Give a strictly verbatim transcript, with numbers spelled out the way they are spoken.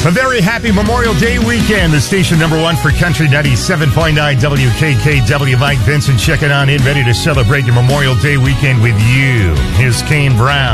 A very happy Memorial Day weekend. The station number one for Country ninety-seven point nine W K K W. Mike Vincent checking on in, ready to celebrate your Memorial Day weekend with you. Here's Kane Brown.